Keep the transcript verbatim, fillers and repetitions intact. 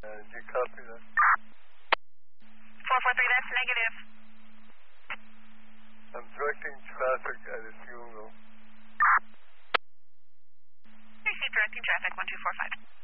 Uh, did you copy that? four four three, that's negative. I'm directing traffic at a fuel mill. Receive directing traffic, one two four five.